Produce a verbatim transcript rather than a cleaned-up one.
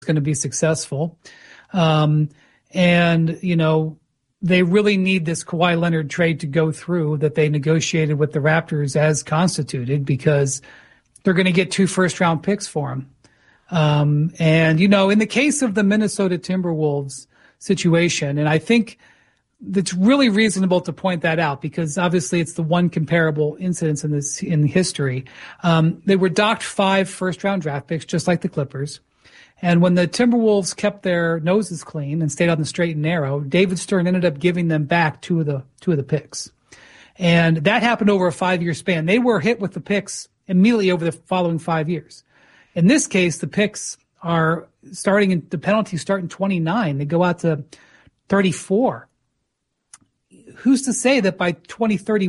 going to be successful. Um, and, you know, they really need this Kawhi Leonard trade to go through that they negotiated with the Raptors as constituted, because they're going to get two first-round picks for him. Um, and, you know, in the case of the Minnesota Timberwolves situation, and I think it's really reasonable to point that out because obviously it's the one comparable incidence in this in history. Um, they were docked five first-round draft picks, just like the Clippers. And when the Timberwolves kept their noses clean and stayed on the straight and narrow, David Stern ended up giving them back two of the two of the picks. And that happened over a five-year span. They were hit with the picks immediately over the following five years. In this case, the picks are starting in the penalties start in twenty-nine. They go out to thirty-four. Who's to say that by twenty thirty